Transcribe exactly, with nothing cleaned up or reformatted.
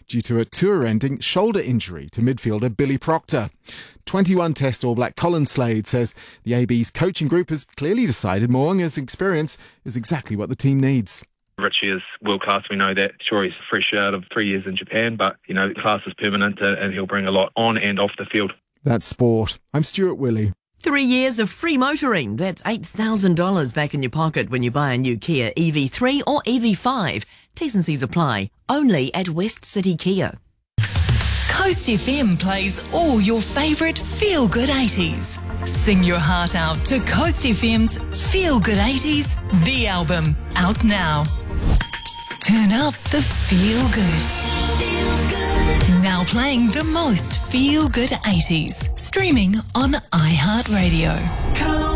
due to a tour-ending shoulder injury to midfielder Billy Proctor. twenty-one Test All Black Colin Slade says the A B's coaching group has clearly decided Mo'unga's experience is exactly what the team needs. Richie is world class, we know that. Sure, he's fresh out of three years in Japan, but, you know, class is permanent and he'll bring a lot on and off the field. That's sport. I'm Stuart Willey. Three years of free motoring. That's eight thousand dollars back in your pocket when you buy a new Kia E V three or E V five. T's and C's apply. Only at West City Kia. Coast F M plays all your favourite feel-good eighties. Sing your heart out to Coast F M's Feel Good eighties, the album, out now. Turn up the feel good. Feel good. Now playing the most feel good eighties. Streaming on iHeartRadio.